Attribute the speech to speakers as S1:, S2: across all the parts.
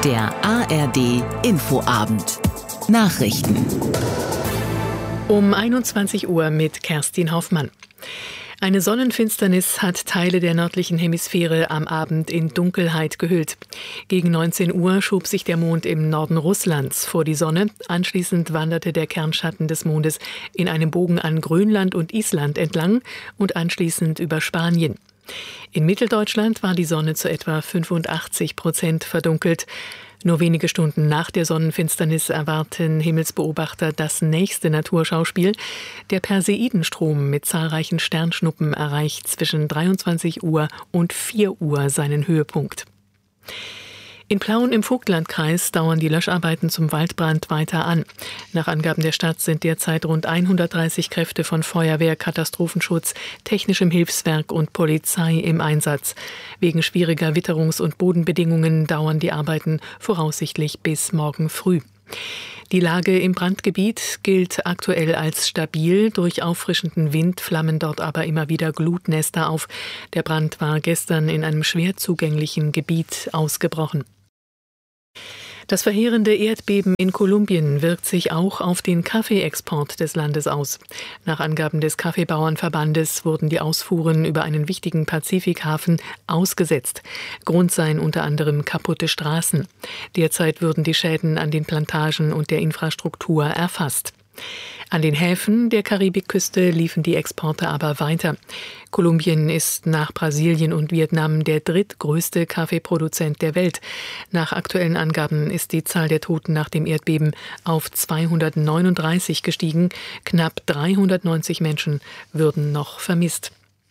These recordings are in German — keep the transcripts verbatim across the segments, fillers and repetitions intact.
S1: Der A R D Infoabend. Nachrichten.
S2: Um einundzwanzig Uhr mit Kerstin Hoffmann. Eine Sonnenfinsternis hat Teile der nördlichen Hemisphäre am Abend in Dunkelheit gehüllt. Gegen neunzehn Uhr schob sich der Mond im Norden Russlands vor die Sonne. Anschließend wanderte der Kernschatten des Mondes in einem Bogen an Grönland und Island entlang und anschließend über Spanien. In Mitteldeutschland war die Sonne zu etwa fünfundachtzig Prozent verdunkelt. Nur wenige Stunden nach der Sonnenfinsternis erwarten Himmelsbeobachter das nächste Naturschauspiel. Der Perseidenstrom mit zahlreichen Sternschnuppen erreicht zwischen dreiundzwanzig Uhr und vier Uhr seinen Höhepunkt. In Plauen im Vogtlandkreis dauern die Löscharbeiten zum Waldbrand weiter an. Nach Angaben der Stadt sind derzeit rund hundertdreißig Kräfte von Feuerwehr, Katastrophenschutz, technischem Hilfswerk und Polizei im Einsatz. Wegen schwieriger Witterungs- und Bodenbedingungen dauern die Arbeiten voraussichtlich bis morgen früh. Die Lage im Brandgebiet gilt aktuell als stabil. Durch auffrischenden Wind flammen dort aber immer wieder Glutnester auf. Der Brand war gestern in einem schwer zugänglichen Gebiet ausgebrochen. Das verheerende Erdbeben in Kolumbien wirkt sich auch auf den Kaffeeexport des Landes aus. Nach Angaben des Kaffeebauernverbandes wurden die Ausfuhren über einen wichtigen Pazifikhafen ausgesetzt. Grund seien unter anderem kaputte Straßen. Derzeit würden die Schäden an den Plantagen und der Infrastruktur erfasst. An den Häfen der Karibikküste liefen die Exporte aber weiter. Kolumbien ist nach Brasilien und Vietnam der drittgrößte Kaffeeproduzent der Welt. Nach aktuellen Angaben ist die Zahl der Toten nach dem Erdbeben auf zweihundertneununddreißig gestiegen. Knapp dreihundertneunzig Menschen würden noch vermisst.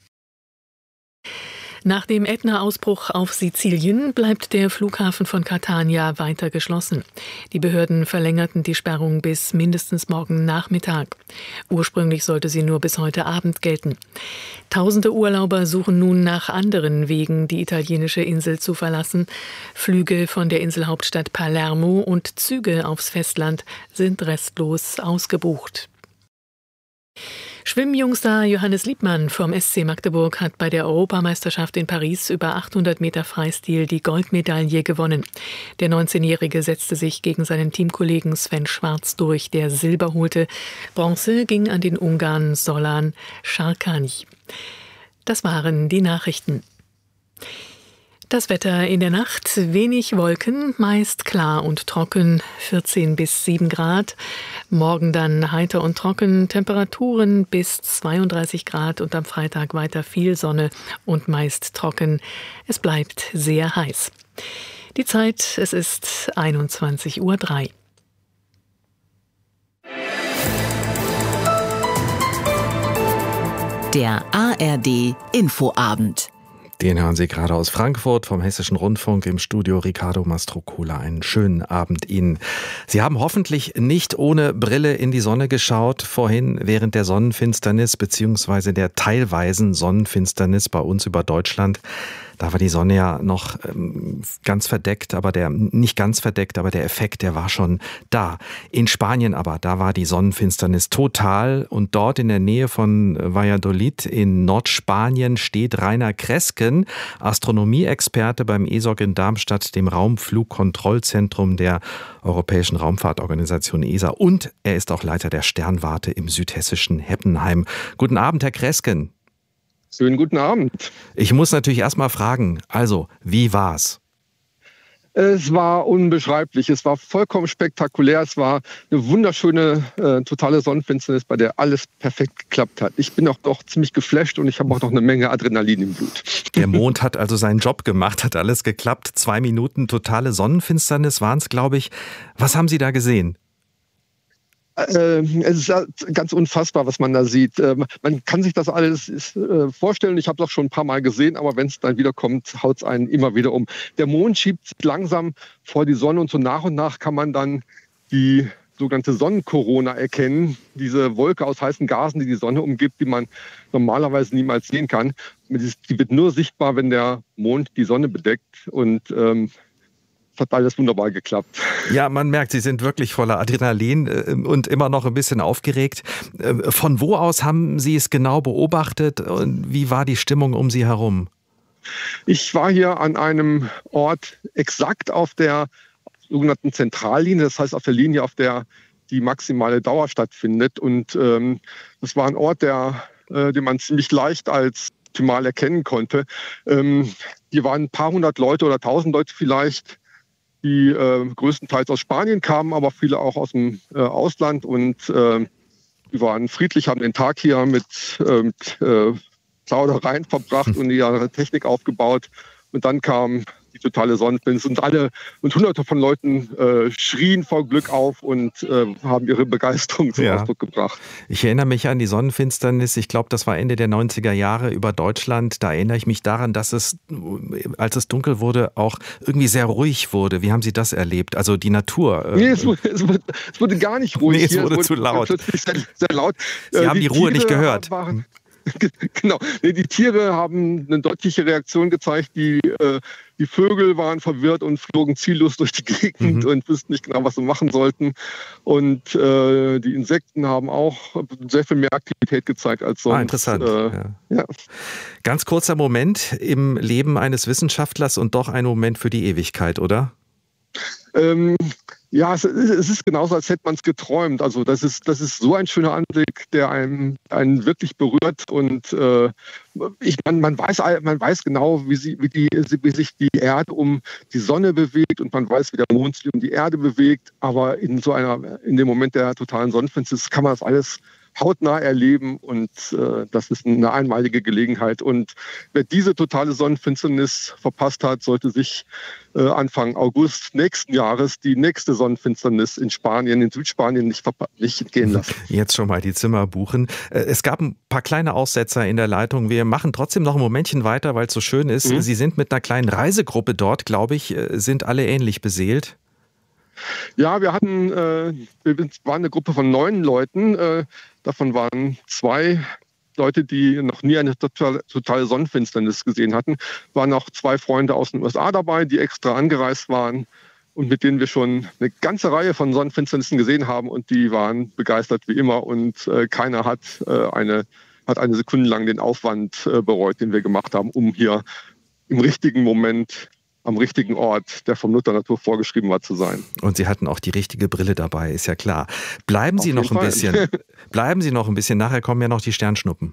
S2: Nach dem Ätna-Ausbruch auf Sizilien bleibt der Flughafen von Catania weiter geschlossen. Die Behörden verlängerten die Sperrung bis mindestens morgen Nachmittag. Ursprünglich sollte sie nur bis heute Abend gelten. Tausende Urlauber suchen nun nach anderen Wegen, die italienische Insel zu verlassen. Flüge von der Inselhauptstadt Palermo und Züge aufs Festland sind restlos ausgebucht. Schwimmjungstar Johannes Liebmann vom S C Magdeburg hat bei der Europameisterschaft in Paris über achthundert Meter Freistil die Goldmedaille gewonnen. Der neunzehnjährige setzte sich gegen seinen Teamkollegen Sven Schwarz durch, der Silber holte. Bronze ging an den Ungarn Solan Sarkany. Das waren die Nachrichten. Das Wetter in der Nacht, wenig Wolken, meist klar und trocken, vierzehn bis sieben Grad. Morgen dann heiter und trocken, Temperaturen bis zweiunddreißig Grad und am Freitag weiter viel Sonne und meist trocken. Es bleibt sehr heiß. Die Zeit, es ist einundzwanzig Uhr drei.
S1: Der A R D Infoabend.
S3: Den hören Sie gerade aus Frankfurt vom Hessischen Rundfunk, im Studio Ricardo Mastrocola. Einen schönen Abend Ihnen. Sie haben hoffentlich nicht ohne Brille in die Sonne geschaut vorhin während der Sonnenfinsternis bzw. der teilweisen Sonnenfinsternis bei uns über Deutschland. Da war die Sonne ja noch ähm, ganz verdeckt, aber der, nicht ganz verdeckt, aber der Effekt, der war schon da. In Spanien aber, da war die Sonnenfinsternis total, und dort in der Nähe von Valladolid in Nordspanien steht Rainer Kresken, Astronomieexperte beim E S O C in Darmstadt, dem Raumflugkontrollzentrum der Europäischen Raumfahrtorganisation E S A, und er ist auch Leiter der Sternwarte im südhessischen Heppenheim. Guten Abend, Herr Kresken.
S4: Schönen guten Abend.
S3: Ich muss natürlich erst mal fragen, also, wie war's?
S4: Es war unbeschreiblich, es war vollkommen spektakulär, es war eine wunderschöne, äh, totale Sonnenfinsternis, bei der alles perfekt geklappt hat. Ich bin auch doch ziemlich geflasht und ich habe auch noch eine Menge Adrenalin im Blut.
S3: Der Mond hat also seinen Job gemacht, hat alles geklappt. Zwei Minuten totale Sonnenfinsternis waren es, glaube ich. Was haben Sie da gesehen?
S4: Äh, es ist ganz unfassbar, was man da sieht. Äh, man kann sich das alles ist, äh, vorstellen. Ich habe es auch schon ein paar Mal gesehen, aber wenn es dann wieder kommt, haut es einen immer wieder um. Der Mond schiebt sich langsam vor die Sonne und so nach und nach kann man dann die sogenannte Sonnenkorona erkennen. Diese Wolke aus heißen Gasen, die die Sonne umgibt, die man normalerweise niemals sehen kann. Die wird nur sichtbar, wenn der Mond die Sonne bedeckt, und ähm, es hat alles wunderbar geklappt.
S3: Ja, man merkt, Sie sind wirklich voller Adrenalin und immer noch ein bisschen aufgeregt. Von wo aus haben Sie es genau beobachtet und wie war die Stimmung um Sie herum?
S4: Ich war hier an einem Ort exakt auf der sogenannten Zentrallinie, das heißt auf der Linie, auf der die maximale Dauer stattfindet. Und ähm, das war ein Ort, der, äh, den man ziemlich leicht als optimal erkennen konnte. Ähm, hier waren ein paar hundert Leute oder tausend Leute vielleicht, die äh, größtenteils aus Spanien kamen, aber viele auch aus dem äh, Ausland. Und äh, die waren friedlich, haben den Tag hier mit, äh, mit äh, Plaudereien verbracht und ihre Technik aufgebaut. Und dann kam die totale Sonnenfinsternis und alle und hunderte von Leuten äh, schrien vor Glück auf und äh, haben ihre Begeisterung zum
S3: ja.
S4: Ausdruck gebracht.
S3: Ich erinnere mich an die Sonnenfinsternis, ich glaube, das war Ende der neunziger Jahre über Deutschland. Da erinnere ich mich daran, dass es, als es dunkel wurde, auch irgendwie sehr ruhig wurde. Wie haben Sie das erlebt? Also die Natur.
S4: Nee, es wurde, es wurde, es wurde gar nicht ruhig.
S3: Nee, es
S4: hier.
S3: wurde,
S4: es wurde
S3: zu laut.
S4: Plötzlich sehr, sehr laut.
S3: Sie
S4: äh,
S3: haben die, die Ruhe nicht gehört.
S4: Waren, Genau, nee, die Tiere haben eine deutliche Reaktion gezeigt. Die, äh, die Vögel waren verwirrt und flogen ziellos durch die Gegend mhm. und wussten nicht genau, was sie machen sollten. Und äh, die Insekten haben auch sehr viel mehr Aktivität gezeigt als sonst.
S3: Ah, interessant. Äh,
S4: ja. Ja.
S3: Ganz kurzer Moment im Leben eines Wissenschaftlers und doch ein Moment für die Ewigkeit, oder?
S4: Ähm, ja, es, es ist genauso, als hätte man es geträumt. Also das ist, das ist so ein schöner Anblick, der einen, einen wirklich berührt. Und äh, ich, man, man, weiß, man weiß genau, wie, sie, wie, die, wie sich die Erde um die Sonne bewegt und man weiß, wie der Mond sich um die Erde bewegt. Aber in so einer, in dem Moment der totalen Sonnenfinsternis kann man das alles hautnah erleben und äh, das ist eine einmalige Gelegenheit. Und wer diese totale Sonnenfinsternis verpasst hat, sollte sich äh, Anfang August nächsten Jahres die nächste Sonnenfinsternis in Spanien, in Südspanien nicht, nicht entgehen lassen.
S3: Jetzt schon mal die Zimmer buchen. Es gab ein paar kleine Aussetzer in der Leitung. Wir machen trotzdem noch ein Momentchen weiter, weil es so schön ist. Mhm. Sie sind mit einer kleinen Reisegruppe dort, glaube ich, sind alle ähnlich beseelt.
S4: Ja, wir hatten, äh, wir waren eine Gruppe von neun Leuten. Äh, davon waren zwei Leute, die noch nie eine totale, totale Sonnenfinsternis gesehen hatten. Waren auch zwei Freunde aus den U S A dabei, die extra angereist waren und mit denen wir schon eine ganze Reihe von Sonnenfinsternissen gesehen haben. Und die waren begeistert wie immer und äh, keiner hat, äh, eine, hat eine Sekunde lang den Aufwand äh, bereut, den wir gemacht haben, um hier im richtigen Moment am richtigen Ort, der vom Mutter Natur vorgeschrieben war, zu sein.
S3: Und Sie hatten auch die richtige Brille dabei, ist ja klar. Bleiben Sie noch ein
S4: Fall.
S3: bisschen. Bleiben Sie noch ein bisschen. Nachher kommen ja noch die Sternschnuppen.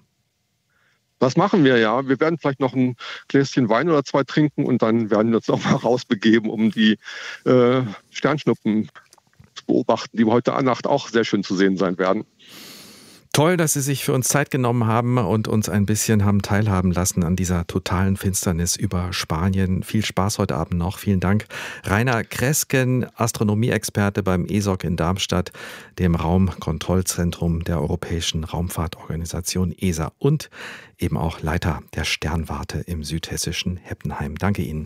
S4: Das machen wir, ja. Wir werden vielleicht noch ein Gläschen Wein oder zwei trinken und dann werden wir uns auch mal rausbegeben, um die äh, Sternschnuppen zu beobachten, die heute Nacht auch sehr schön zu sehen sein werden.
S3: Toll, dass Sie sich für uns Zeit genommen haben und uns ein bisschen haben teilhaben lassen an dieser totalen Finsternis über Spanien. Viel Spaß heute Abend noch. Vielen Dank. Rainer Kresken, Astronomieexperte beim E S O C in Darmstadt, dem Raumkontrollzentrum der Europäischen Raumfahrtorganisation E S A und eben auch Leiter der Sternwarte im südhessischen Heppenheim. Danke Ihnen.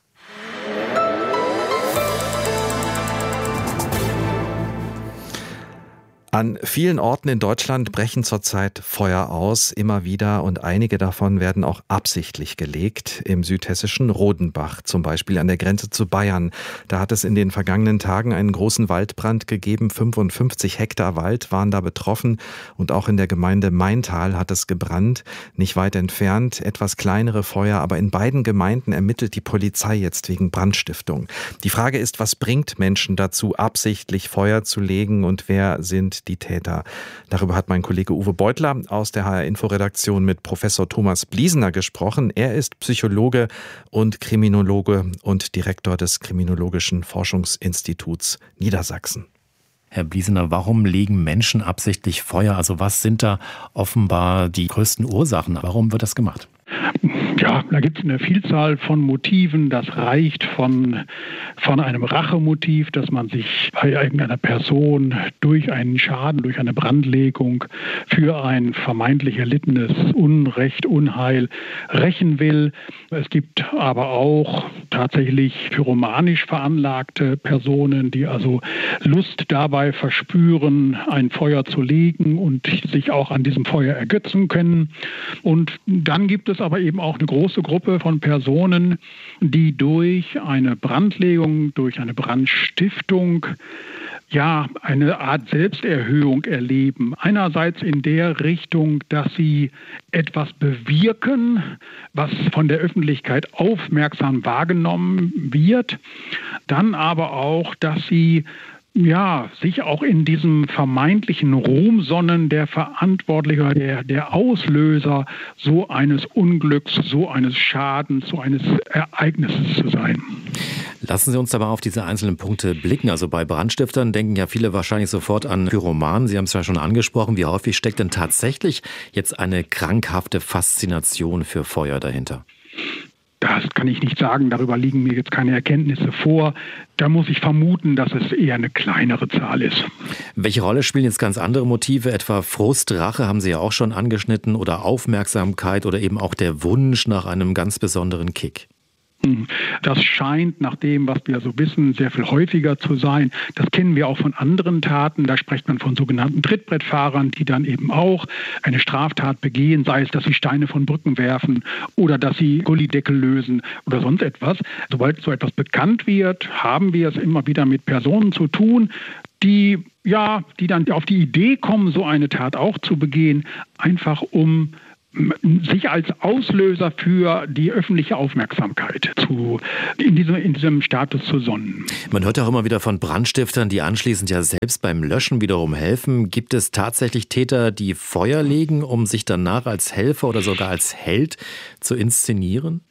S3: An vielen Orten in Deutschland brechen zurzeit Feuer aus, immer wieder, und einige davon werden auch absichtlich gelegt. Im südhessischen Rodenbach, zum Beispiel an der Grenze zu Bayern. Da hat es in den vergangenen Tagen einen großen Waldbrand gegeben. fünfundfünfzig Hektar Wald waren da betroffen und auch in der Gemeinde Maintal hat es gebrannt. Nicht weit entfernt etwas kleinere Feuer, aber in beiden Gemeinden ermittelt die Polizei jetzt wegen Brandstiftung. Die Frage ist, was bringt Menschen dazu, absichtlich Feuer zu legen und wer sind die Täter? Darüber hat mein Kollege Uwe Beutler aus der H R-Info-Redaktion mit Professor Thomas Bliesener gesprochen. Er ist Psychologe und Kriminologe und Direktor des Kriminologischen Forschungsinstituts Niedersachsen.
S5: Herr Bliesener, warum legen Menschen absichtlich Feuer? Also was sind da offenbar die größten Ursachen? Warum wird das gemacht?
S6: Ja, da gibt es eine Vielzahl von Motiven. Das reicht von, von einem Rachemotiv, dass man sich bei irgendeiner Person durch einen Schaden, durch eine Brandlegung für ein vermeintlich erlittenes Unrecht, Unheil rächen will. Es gibt aber auch tatsächlich pyromanisch veranlagte Personen, die also Lust dabei verspüren, ein Feuer zu legen und sich auch an diesem Feuer ergötzen können. Und dann gibt es aber eben auch eine große Gruppe von Personen, die durch eine Brandlegung, durch eine Brandstiftung ja, eine Art Selbsterhöhung erleben. Einerseits in der Richtung, dass sie etwas bewirken, was von der Öffentlichkeit aufmerksam wahrgenommen wird. Dann aber auch, dass sie ja, sich auch in diesem vermeintlichen Ruhm sonnen, der Verantwortliche, der, der Auslöser so eines Unglücks, so eines Schadens, so eines Ereignisses zu sein.
S5: Lassen Sie uns aber auf diese einzelnen Punkte blicken. Also bei Brandstiftern denken ja viele wahrscheinlich sofort an Pyromanen. Sie haben es ja schon angesprochen. Wie häufig steckt denn tatsächlich jetzt eine krankhafte Faszination für Feuer dahinter?
S6: Das kann ich nicht sagen, darüber liegen mir jetzt keine Erkenntnisse vor. Da muss ich vermuten, dass es eher eine kleinere Zahl ist.
S5: Welche Rolle spielen jetzt ganz andere Motive, etwa Frust, Rache, haben Sie ja auch schon angeschnitten, oder Aufmerksamkeit oder eben auch der Wunsch nach einem ganz besonderen Kick?
S6: Das scheint nach dem, was wir so wissen, sehr viel häufiger zu sein. Das kennen wir auch von anderen Taten. Da spricht man von sogenannten Trittbrettfahrern, die dann eben auch eine Straftat begehen, sei es, dass sie Steine von Brücken werfen oder dass sie Gullideckel lösen oder sonst etwas. Sobald so etwas bekannt wird, haben wir es immer wieder mit Personen zu tun, die, ja, die dann auf die Idee kommen, so eine Tat auch zu begehen, einfach um sich als Auslöser für die öffentliche Aufmerksamkeit zu, in, diesem, in diesem Status zu sonnen.
S5: Man hört auch immer wieder von Brandstiftern, die anschließend ja selbst beim Löschen wiederum helfen. Gibt es tatsächlich Täter, die Feuer legen, um sich danach als Helfer oder sogar als Held zu inszenieren?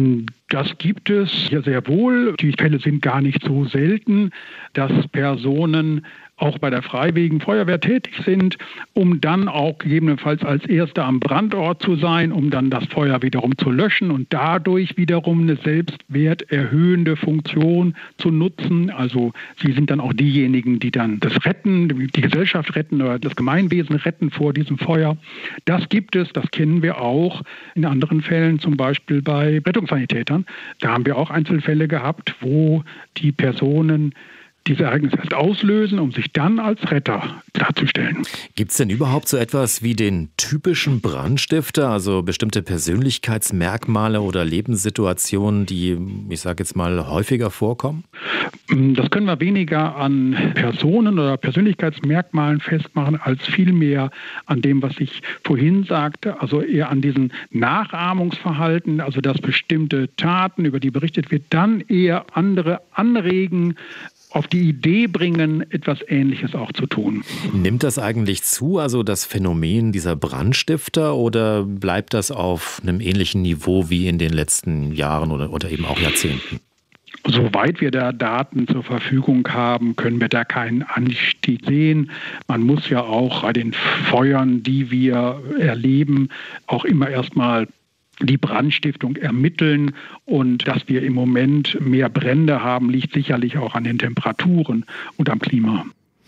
S6: Das gibt es ja sehr wohl. Die Fälle sind gar nicht so selten, dass Personen auch bei der Freiwilligen Feuerwehr tätig sind, um dann auch gegebenenfalls als Erster am Brandort zu sein, um dann das Feuer wiederum zu löschen und dadurch wiederum eine selbstwerterhöhende Funktion zu nutzen. Also sie sind dann auch diejenigen, die dann das retten, die Gesellschaft retten oder das Gemeinwesen retten vor diesem Feuer. Das gibt es, das kennen wir auch in anderen Fällen, zum Beispiel bei Rettungssanitätern. Da haben wir auch Einzelfälle gehabt, wo die Personen diese Ereignisse erst auslösen, um sich dann als Retter darzustellen.
S5: Gibt es denn überhaupt so etwas wie den typischen Brandstifter, also bestimmte Persönlichkeitsmerkmale oder Lebenssituationen, die, ich sage jetzt mal, häufiger vorkommen?
S6: Das können wir weniger an Personen oder Persönlichkeitsmerkmalen festmachen, als vielmehr an dem, was ich vorhin sagte, also eher an diesen Nachahmungsverhalten, also dass bestimmte Taten, über die berichtet wird, dann eher andere anregen, auf die Idee bringen, etwas Ähnliches auch zu tun.
S5: Nimmt das eigentlich zu, also das Phänomen dieser Brandstifter, oder bleibt das auf einem ähnlichen Niveau wie in den letzten Jahren oder, oder eben auch Jahrzehnten?
S6: Soweit wir da Daten zur Verfügung haben, können wir da keinen Anstieg sehen. Man muss ja auch bei den Feuern, die wir erleben, auch immer erstmal die Brandstiftung ermitteln, und dass wir im Moment mehr Brände haben, liegt sicherlich auch an den Temperaturen und am Klima.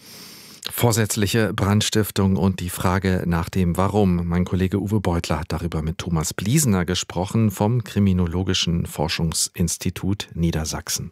S3: Vorsätzliche Brandstiftung und die Frage nach dem Warum. Mein Kollege Uwe Beutler hat darüber mit Thomas Bliesener gesprochen vom Kriminologischen Forschungsinstitut Niedersachsen.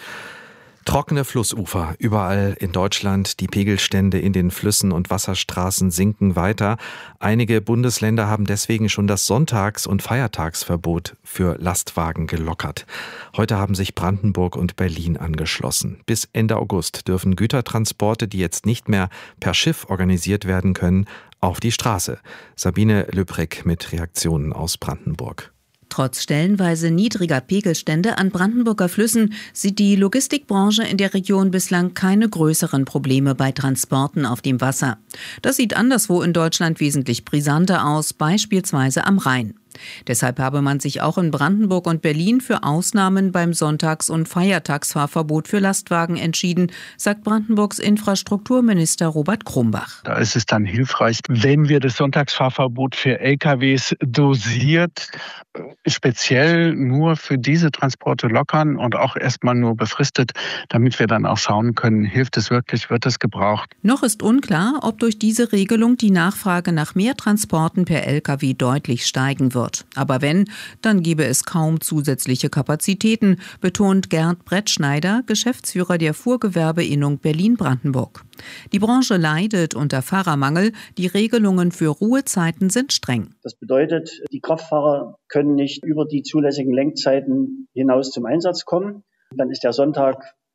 S3: Trockene Flussufer überall in Deutschland, die Pegelstände in den Flüssen und Wasserstraßen sinken weiter. Einige Bundesländer haben deswegen schon das Sonntags- und Feiertagsverbot für Lastwagen gelockert. Heute haben sich Brandenburg und Berlin angeschlossen. Bis Ende August dürfen Gütertransporte, die jetzt nicht mehr per Schiff organisiert werden können, auf die Straße. Sabine Löbrek mit Reaktionen aus Brandenburg.
S7: Trotz stellenweise niedriger Pegelstände an Brandenburger Flüssen sieht die Logistikbranche in der Region bislang keine größeren Probleme bei Transporten auf dem Wasser. Das sieht anderswo in Deutschland wesentlich brisanter aus, beispielsweise am Rhein. Deshalb habe man sich auch in Brandenburg und Berlin für Ausnahmen beim Sonntags- und Feiertagsfahrverbot für Lastwagen entschieden, sagt Brandenburgs Infrastrukturminister Robert Krumbach.
S8: Da ist es dann hilfreich, wenn wir das Sonntagsfahrverbot für L K Ws dosiert, speziell nur für diese Transporte lockern und auch erstmal nur befristet, damit wir dann auch schauen können, hilft es wirklich, wird es gebraucht.
S7: Noch ist unklar, ob durch diese Regelung die Nachfrage nach mehr Transporten per L K W deutlich steigen wird. Aber wenn, dann gebe es kaum zusätzliche Kapazitäten, betont Gerd Brettschneider, Geschäftsführer der Fuhrgewerbeinnung Berlin-Brandenburg. Die Branche leidet unter Fahrermangel, die Regelungen für Ruhezeiten sind streng.
S9: Das bedeutet, die Kraftfahrer können nicht über die zulässigen Lenkzeiten hinaus zum Einsatz kommen. Dann ist der Sonntag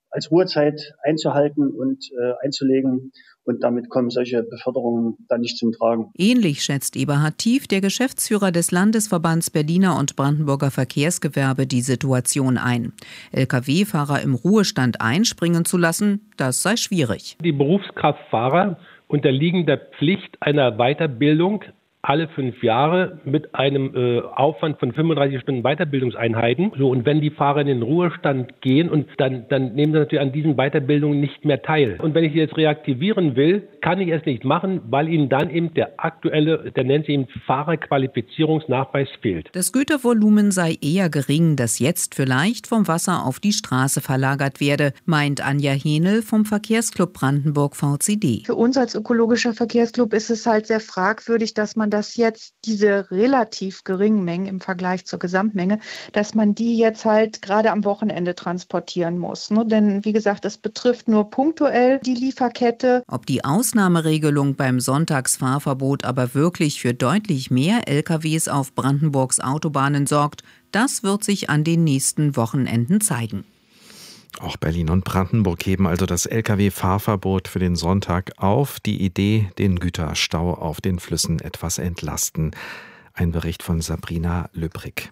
S9: als Ruhezeit einzuhalten und äh, einzulegen. Und damit kommen solche Beförderungen dann nicht zum Tragen.
S7: Ähnlich schätzt Eberhard Tief, der Geschäftsführer des Landesverbands Berliner und Brandenburger Verkehrsgewerbe, die Situation ein. L K W-Fahrer im Ruhestand einspringen zu lassen, das sei schwierig.
S10: Die Berufskraftfahrer unterliegen der Pflicht einer Weiterbildung alle fünf Jahre mit einem äh, Aufwand von fünfunddreißig Stunden Weiterbildungseinheiten. So, und wenn die Fahrer in den Ruhestand gehen, und dann, dann nehmen sie natürlich an diesen Weiterbildungen nicht mehr teil. Und wenn ich sie jetzt reaktivieren will, kann ich es nicht machen, weil ihnen dann eben der aktuelle, der nennt sich eben Fahrerqualifizierungsnachweis fehlt.
S7: Das Gütervolumen sei eher gering, das jetzt vielleicht vom Wasser auf die Straße verlagert werde, meint Anja Henel vom Verkehrsclub Brandenburg V C D.
S11: Für uns als ökologischer Verkehrsclub ist es halt sehr fragwürdig, dass man dass jetzt diese relativ geringen Mengen im Vergleich zur Gesamtmenge, dass man die jetzt halt gerade am Wochenende transportieren muss. Ne? Denn wie gesagt, es betrifft nur punktuell die Lieferkette.
S7: Ob die Ausnahmeregelung beim Sonntagsfahrverbot aber wirklich für deutlich mehr L K Ws auf Brandenburgs Autobahnen sorgt, das wird sich an den nächsten Wochenenden zeigen.
S3: Auch Berlin und Brandenburg heben also das L K W-Fahrverbot für den Sonntag auf. Die Idee, den Güterstau auf den Flüssen etwas entlasten. Ein Bericht von Sabrina Lübrig.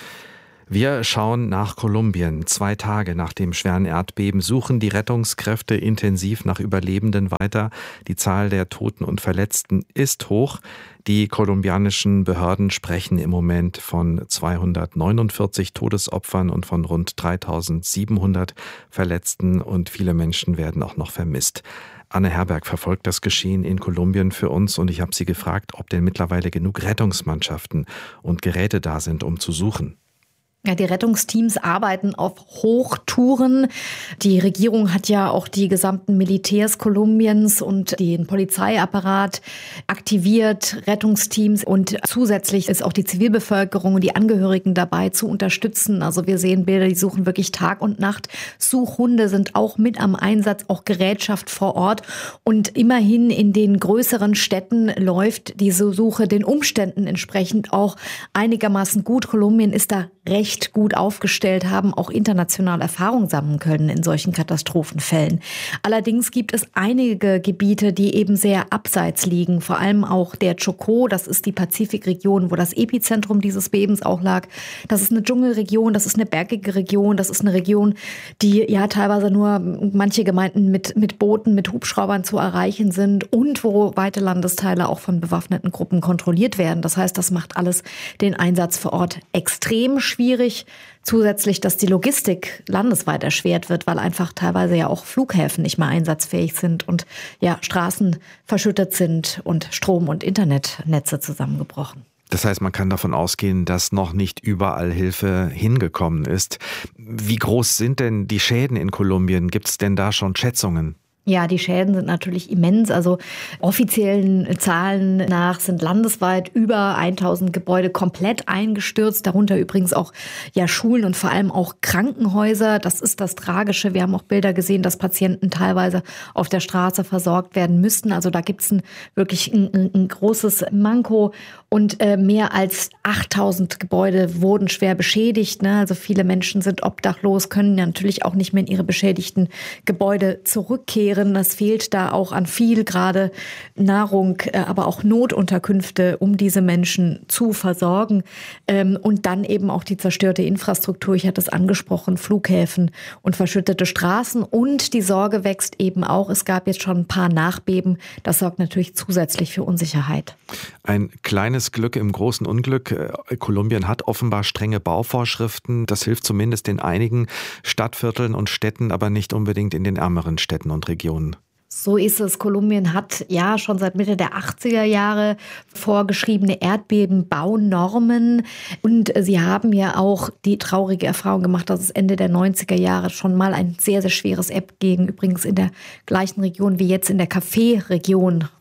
S3: Wir schauen nach Kolumbien. Zwei Tage nach dem schweren Erdbeben suchen die Rettungskräfte intensiv nach Überlebenden weiter. Die Zahl der Toten und Verletzten ist hoch. Die kolumbianischen Behörden sprechen im Moment von zweihundertneunundvierzig Todesopfern und von rund dreitausendsiebenhundert Verletzten, und viele Menschen werden auch noch vermisst. Anne Herberg verfolgt das Geschehen in Kolumbien für uns, und ich habe sie gefragt, ob denn mittlerweile genug Rettungsmannschaften und Geräte da sind, um zu suchen.
S12: Ja, die Rettungsteams arbeiten auf Hochtouren. Die Regierung hat ja auch die gesamten Militärs Kolumbiens und den Polizeiapparat aktiviert, Rettungsteams, und zusätzlich ist auch die Zivilbevölkerung und die Angehörigen dabei zu unterstützen. Also wir sehen Bilder, die suchen wirklich Tag und Nacht. Suchhunde sind auch mit am Einsatz, auch Gerätschaft vor Ort, und immerhin in den größeren Städten läuft diese Suche den Umständen entsprechend auch einigermaßen gut. Kolumbien ist da recht gut aufgestellt, haben auch international Erfahrung sammeln können in solchen Katastrophenfällen. Allerdings gibt es einige Gebiete, die eben sehr abseits liegen, vor allem auch der Chocó, das ist die Pazifikregion, wo das Epizentrum dieses Bebens auch lag. Das ist eine Dschungelregion, das ist eine bergige Region, das ist eine Region, die ja teilweise nur manche Gemeinden mit, mit Booten, mit Hubschraubern zu erreichen sind und wo weite Landesteile auch von bewaffneten Gruppen kontrolliert werden. Das heißt, das macht alles den Einsatz vor Ort extrem schwierig. Zusätzlich, dass die Logistik landesweit erschwert wird, weil einfach teilweise ja auch Flughäfen nicht mehr einsatzfähig sind und ja Straßen verschüttet sind und Strom- und Internetnetze zusammengebrochen.
S3: Das heißt, man kann davon ausgehen, dass noch nicht überall Hilfe hingekommen ist. Wie groß sind denn die Schäden in Kolumbien? Gibt es denn da schon Schätzungen?
S12: Ja, die Schäden sind natürlich immens. Also offiziellen Zahlen nach sind landesweit über tausend Gebäude komplett eingestürzt. Darunter übrigens auch ja Schulen und vor allem auch Krankenhäuser. Das ist das Tragische. Wir haben auch Bilder gesehen, dass Patienten teilweise auf der Straße versorgt werden müssten. Also da gibt es ein, wirklich ein, ein, ein großes Manko. Und äh, mehr als achttausend Gebäude wurden schwer beschädigt. Ne? Also viele Menschen sind obdachlos, können ja natürlich auch nicht mehr in ihre beschädigten Gebäude zurückkehren. Es fehlt da auch an viel, gerade Nahrung, aber auch Notunterkünfte, um diese Menschen zu versorgen. Und dann eben auch die zerstörte Infrastruktur, ich hatte es angesprochen, Flughäfen und verschüttete Straßen. Und die Sorge wächst eben auch. Es gab jetzt schon ein paar Nachbeben. Das sorgt natürlich zusätzlich für Unsicherheit.
S3: Ein kleines Glück im großen Unglück. Kolumbien hat offenbar strenge Bauvorschriften. Das hilft zumindest in einigen Stadtvierteln und Städten, aber nicht unbedingt in den ärmeren Städten und Regionen.
S12: So ist es. Kolumbien hat ja schon seit Mitte der achtziger Jahre vorgeschriebene Erdbebenbaunormen. Und sie haben ja auch die traurige Erfahrung gemacht, dass es Ende der neunziger Jahre schon mal ein sehr, sehr schweres Erdbeben, übrigens in der gleichen Region wie jetzt in der Café-Region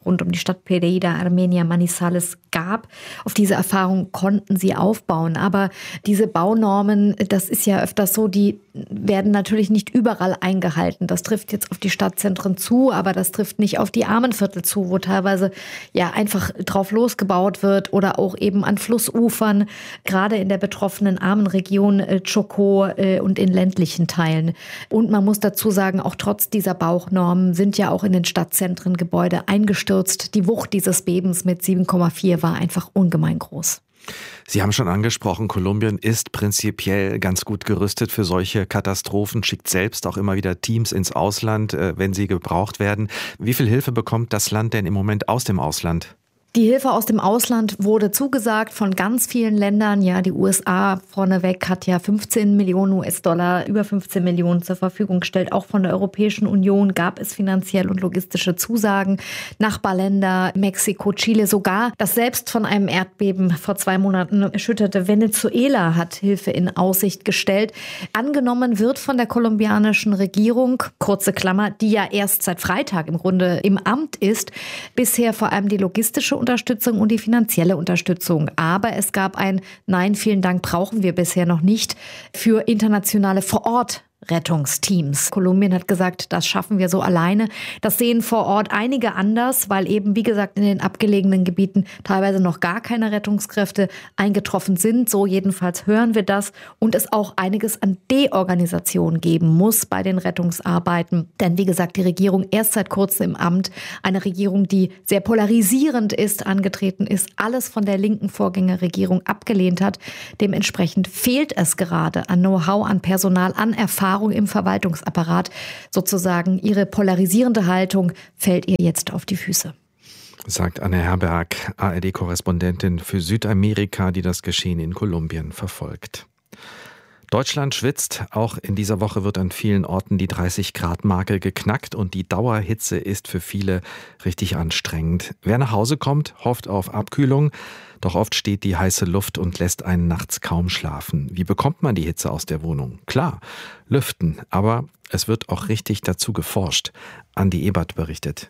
S12: rund um die Stadt Pereira, Armenia, Manizales gab. Auf diese Erfahrung konnten sie aufbauen. Aber diese Baunormen, das ist ja öfters so, die werden natürlich nicht überall eingehalten. Das trifft jetzt auf die Stadtzentren zu, aber das trifft nicht auf die Armenviertel zu, wo teilweise ja einfach drauf losgebaut wird oder auch eben an Flussufern, gerade in der betroffenen Armenregion äh, Chocó äh, und in ländlichen Teilen. Und man muss dazu sagen, auch trotz dieser Baunormen sind ja auch in den Stadtzentren Gebäude eingestürzt. Die Wucht dieses Bebens mit sieben Komma vier war einfach ungemein groß.
S3: Sie haben schon angesprochen, Kolumbien ist prinzipiell ganz gut gerüstet für solche Katastrophen, schickt selbst auch immer wieder Teams ins Ausland, wenn sie gebraucht werden. Wie viel Hilfe bekommt das Land denn im Moment aus dem Ausland?
S12: Die Hilfe aus dem Ausland wurde zugesagt von ganz vielen Ländern. Ja, die U S A vorneweg hat ja fünfzehn Millionen U S-Dollar, über fünfzehn Millionen zur Verfügung gestellt. Auch von der Europäischen Union gab es finanziell und logistische Zusagen. Nachbarländer, Mexiko, Chile sogar. Das selbst von einem Erdbeben vor zwei Monaten erschütterte Venezuela hat Hilfe in Aussicht gestellt. Angenommen wird von der kolumbianischen Regierung, kurze Klammer, die ja erst seit Freitag im Grunde im Amt ist, bisher vor allem die logistische Unterstützung und die finanzielle Unterstützung. Aber es gab ein Nein, vielen Dank, brauchen wir bisher noch nicht für internationale Vor-Ort Rettungsteams. Kolumbien hat gesagt, das schaffen wir so alleine. Das sehen vor Ort einige anders, weil eben, wie gesagt, in den abgelegenen Gebieten teilweise noch gar keine Rettungskräfte eingetroffen sind. So jedenfalls hören wir das. Und es auch einiges an Deorganisation geben muss bei den Rettungsarbeiten. Denn wie gesagt, die Regierung erst seit kurzem im Amt, eine Regierung, die sehr polarisierend ist, angetreten ist, alles von der linken Vorgängerregierung abgelehnt hat. Dementsprechend fehlt es gerade an Know-how, an Personal, an Erfahrung im Verwaltungsapparat. Sozusagen ihre polarisierende Haltung fällt ihr jetzt auf die Füße.
S3: Sagt Anne Herberg, A R D-Korrespondentin für Südamerika, die das Geschehen in Kolumbien verfolgt. Deutschland schwitzt. Auch in dieser Woche wird an vielen Orten die dreißig-Grad-Marke geknackt und die Dauerhitze ist für viele richtig anstrengend. Wer nach Hause kommt, hofft auf Abkühlung. Doch oft steht die heiße Luft und lässt einen nachts kaum schlafen. Wie bekommt man die Hitze aus der Wohnung? Klar, lüften. Aber es wird auch richtig dazu geforscht. Andi Ebert berichtet.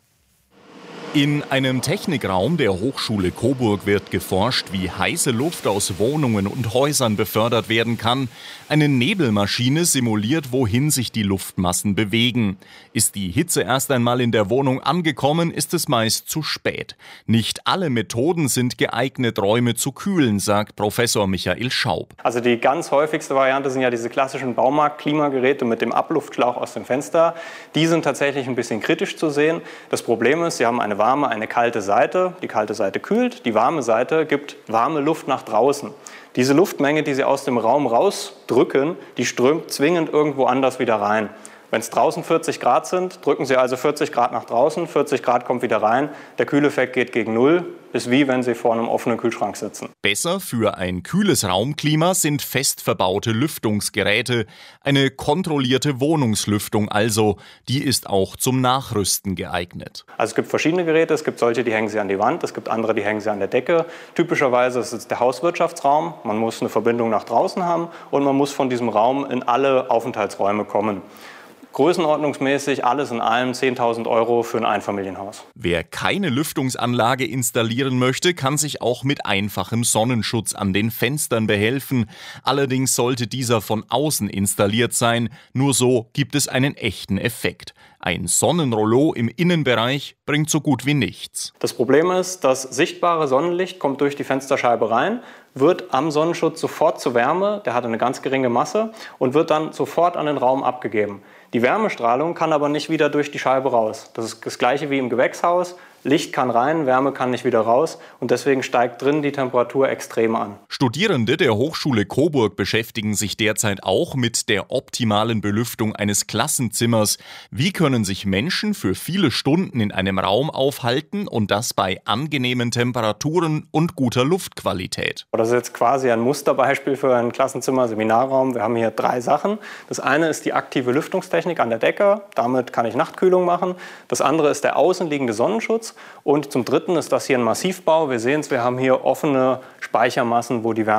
S13: In einem Technikraum der Hochschule Coburg wird geforscht, wie heiße Luft aus Wohnungen und Häusern befördert werden kann. Eine Nebelmaschine simuliert, wohin sich die Luftmassen bewegen. Ist die Hitze erst einmal in der Wohnung angekommen, ist es meist zu spät. Nicht alle Methoden sind geeignet, Räume zu kühlen, sagt Professor Michael Schaub.
S14: Also die ganz häufigste Variante sind ja diese klassischen Baumarkt-Klimageräte mit dem Abluftschlauch aus dem Fenster. Die sind tatsächlich ein bisschen kritisch zu sehen. Das Problem ist, sie haben eine warme, eine kalte Seite. Die kalte Seite kühlt, die warme Seite gibt warme Luft nach draußen. Diese Luftmenge, die Sie aus dem Raum rausdrücken, die strömt zwingend irgendwo anders wieder rein. Wenn es draußen vierzig Grad sind, drücken Sie also vierzig Grad nach draußen, vierzig Grad kommt wieder rein, der Kühleffekt geht gegen Null, ist wie wenn Sie vor einem offenen Kühlschrank sitzen.
S13: Besser für ein kühles Raumklima sind fest verbaute Lüftungsgeräte, eine kontrollierte Wohnungslüftung also, die ist auch zum Nachrüsten geeignet.
S14: Also es gibt verschiedene Geräte, es gibt solche, die hängen Sie an die Wand, es gibt andere, die hängen Sie an der Decke. Typischerweise ist es der Hauswirtschaftsraum, man muss eine Verbindung nach draußen haben und man muss von diesem Raum in alle Aufenthaltsräume kommen. Größenordnungsmäßig alles in allem zehntausend Euro für ein Einfamilienhaus.
S13: Wer keine Lüftungsanlage installieren möchte, kann sich auch mit einfachem Sonnenschutz an den Fenstern behelfen. Allerdings sollte dieser von außen installiert sein. Nur so gibt es einen echten Effekt. Ein Sonnenrollo im Innenbereich bringt so gut wie nichts.
S14: Das Problem ist, das sichtbare Sonnenlicht kommt durch die Fensterscheibe rein, wird am Sonnenschutz sofort zu Wärme, der hat eine ganz geringe Masse und wird dann sofort an den Raum abgegeben. Die Wärmestrahlung kann aber nicht wieder durch die Scheibe raus. Das ist das Gleiche wie im Gewächshaus. Licht kann rein, Wärme kann nicht wieder raus und deswegen steigt drin die Temperatur extrem an.
S13: Studierende der Hochschule Coburg beschäftigen sich derzeit auch mit der optimalen Belüftung eines Klassenzimmers. Wie können sich Menschen für viele Stunden in einem Raum aufhalten und das bei angenehmen Temperaturen und guter Luftqualität?
S14: Das ist jetzt quasi ein Musterbeispiel für ein Klassenzimmer, Seminarraum. Wir haben hier drei Sachen. Das eine ist die aktive Lüftungstechnik an der Decke. Damit kann ich Nachtkühlung machen. Das andere ist der außenliegende Sonnenschutz. Und zum Dritten ist das hier ein Massivbau. Wir sehen es, wir haben hier offene Speichermassen, wo die Wärme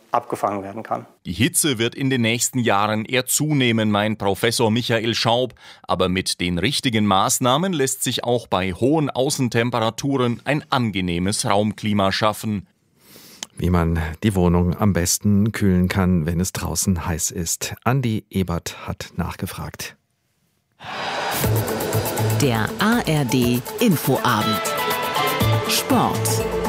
S14: abgefangen werden kann.
S13: Die Hitze wird in den nächsten Jahren eher zunehmen, meint Professor Michael Schaub. Aber mit den richtigen Maßnahmen lässt sich auch bei hohen Außentemperaturen ein angenehmes Raumklima schaffen.
S3: Wie man die Wohnung am besten kühlen kann, wenn es draußen heiß ist. Andi Ebert hat nachgefragt.
S1: Der A R D Infoabend. Sport.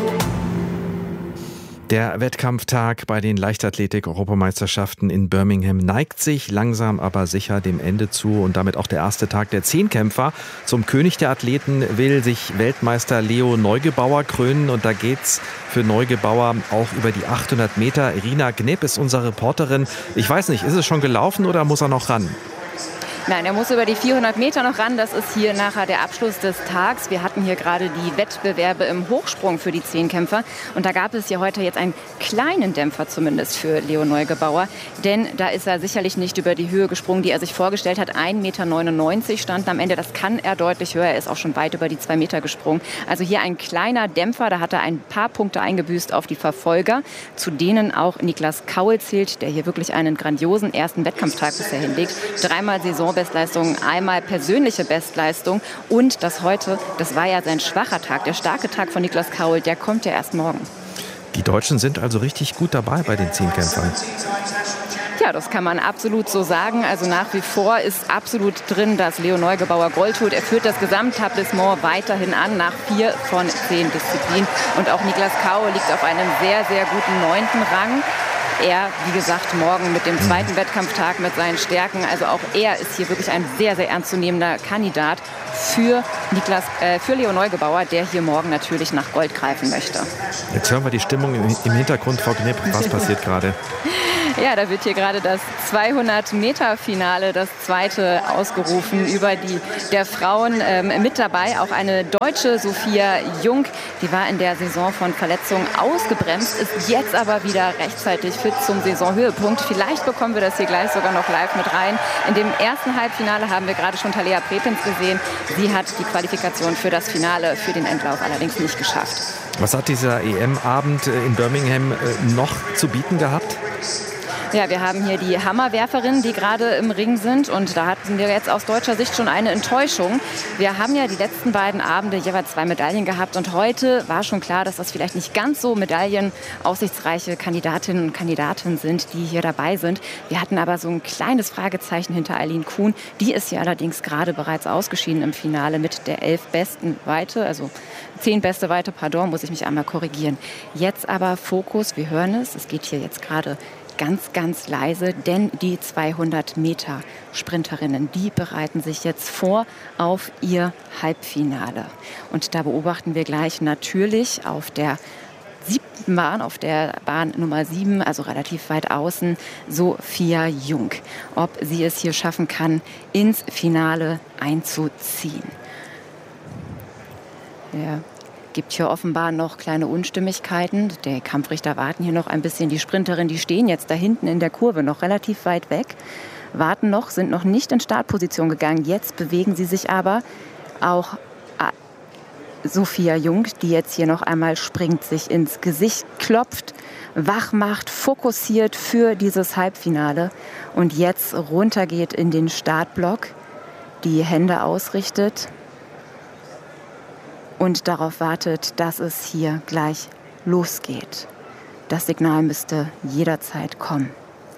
S3: Der Wettkampftag bei den Leichtathletik-Europameisterschaften in Birmingham neigt sich langsam aber sicher dem Ende zu und damit auch der erste Tag der Zehnkämpfer. Zum König der Athleten will sich Weltmeister Leo Neugebauer krönen und da geht's für Neugebauer auch über die achthundert Meter. Irina Gneb ist unsere Reporterin. Ich weiß nicht, ist es schon gelaufen oder muss er noch ran?
S15: Nein, er muss über die vierhundert Meter noch ran. Das ist hier nachher der Abschluss des Tags. Wir hatten hier gerade die Wettbewerbe im Hochsprung für die Zehnkämpfer. Und da gab es hier heute jetzt einen kleinen Dämpfer zumindest für Leo Neugebauer. Denn da ist er sicherlich nicht über die Höhe gesprungen, die er sich vorgestellt hat. ein Meter neunundneunzig standen am Ende. Das kann er deutlich höher. Er ist auch schon weit über die zwei Meter gesprungen. Also hier ein kleiner Dämpfer. Da hat er ein paar Punkte eingebüßt auf die Verfolger, zu denen auch Niklas Kaul zählt, der hier wirklich einen grandiosen ersten Wettkampftag bisher hinlegt. Dreimal Saisonbestleistung, einmal persönliche Bestleistung und das heute, das war ja sein schwacher Tag. Der starke Tag von Niklas Kaul, der kommt ja erst morgen.
S3: Die Deutschen sind also richtig gut dabei bei den Zehnkämpfern.
S15: Ja, das kann man absolut so sagen. Also nach wie vor ist absolut drin, dass Leo Neugebauer Gold holt. Er führt das Gesamtetablissement weiterhin an nach vier von zehn Disziplinen. Und auch Niklas Kaul liegt auf einem sehr, sehr guten neunten Rang. Er, wie gesagt, morgen mit dem zweiten Wettkampftag mit seinen Stärken. Also auch er ist hier wirklich ein sehr, sehr ernstzunehmender Kandidat für, Niklas, äh, für Leo Neugebauer, der hier morgen natürlich nach Gold greifen möchte.
S3: Jetzt hören wir die Stimmung im, im Hintergrund, Frau Gneb. Was passiert gerade?
S15: Ja, da wird hier gerade das zweihundert Meter Finale, das zweite, ausgerufen über die der Frauen. Ähm, mit dabei auch eine Deutsche, Sophia Jung. Die war in der Saison von Verletzungen ausgebremst, ist jetzt aber wieder rechtzeitig fit zum Saisonhöhepunkt. Vielleicht bekommen wir das hier gleich sogar noch live mit rein. In dem ersten Halbfinale haben wir gerade schon Talea Prepins gesehen. Sie hat die Qualifikation für das Finale, für den Endlauf allerdings nicht geschafft.
S3: Was hat dieser E M-Abend in Birmingham noch zu bieten gehabt?
S15: Ja, wir haben hier die Hammerwerferinnen, die gerade im Ring sind. Und da hatten wir jetzt aus deutscher Sicht schon eine Enttäuschung. Wir haben ja die letzten beiden Abende jeweils zwei Medaillen gehabt. Und heute war schon klar, dass das vielleicht nicht ganz so medaillenaussichtsreiche Kandidatinnen und Kandidaten sind, die hier dabei sind. Wir hatten aber so ein kleines Fragezeichen hinter Eileen Kuhn. Die ist ja allerdings gerade bereits ausgeschieden im Finale mit der elf besten Weite. Also zehn beste Weite, pardon, muss ich mich einmal korrigieren. Jetzt aber Fokus, wir hören es. Es geht hier jetzt gerade ganz, ganz leise, denn die zweihundert Meter Sprinterinnen, die bereiten sich jetzt vor auf ihr Halbfinale. Und da beobachten wir gleich natürlich auf der siebten Bahn, auf der Bahn Nummer sieben, also relativ weit außen, Sophia Jung. Ob sie es hier schaffen kann, ins Finale einzuziehen. Ja. Gibt hier offenbar noch kleine Unstimmigkeiten. Die Kampfrichter warten hier noch ein bisschen. Die Sprinterinnen, die stehen jetzt da hinten in der Kurve noch relativ weit weg, warten noch, sind noch nicht in Startposition gegangen. Jetzt bewegen sie sich aber. Auch Sophia Jung, die jetzt hier noch einmal springt, sich ins Gesicht klopft, wach macht, fokussiert für dieses Halbfinale und jetzt runtergeht in den Startblock, die Hände ausrichtet und darauf wartet, dass es hier gleich losgeht. Das Signal müsste jederzeit kommen.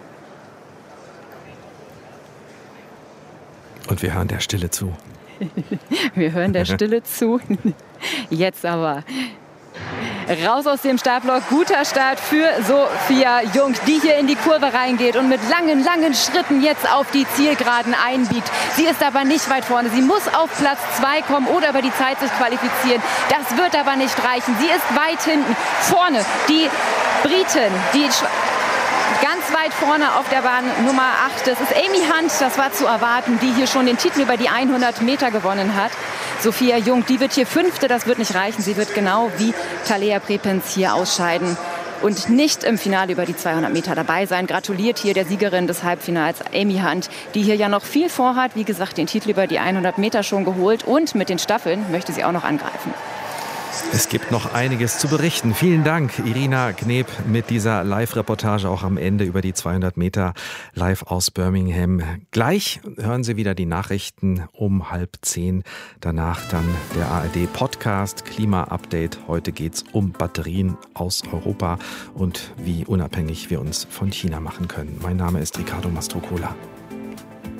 S3: Und wir hören der Stille zu.
S15: Wir hören der Stille zu. Jetzt aber raus aus dem Startblock. Guter Start für Sophia Jung, die hier in die Kurve reingeht und mit langen, langen Schritten jetzt auf die Zielgeraden einbiegt. Sie ist aber nicht weit vorne. Sie muss auf Platz zwei kommen oder über die Zeit sich qualifizieren. Das wird aber nicht reichen. Sie ist weit hinten. Vorne die Britin, die ganz weit vorne auf der Bahn Nummer acht. Das ist Amy Hunt, das war zu erwarten, die hier schon den Titel über die hundert Meter gewonnen hat. Sophia Jung, die wird hier Fünfte, das wird nicht reichen. Sie wird genau wie Talea Prepins hier ausscheiden und nicht im Finale über die zweihundert Meter dabei sein. Gratuliert hier der Siegerin des Halbfinals, Amy Hunt, die hier ja noch viel vorhat. Wie gesagt, den Titel über die hundert Meter schon geholt und mit den Staffeln möchte sie auch noch angreifen.
S3: Es gibt noch einiges zu berichten. Vielen Dank, Irina Kneb, mit dieser Live-Reportage auch am Ende über die zweihundert Meter live aus Birmingham. Gleich hören Sie wieder die Nachrichten um halb zehn. Danach dann der A R D-Podcast Klima-Update. Heute geht es um Batterien aus Europa und wie unabhängig wir uns von China machen können. Mein Name ist Ricardo Mastrocola.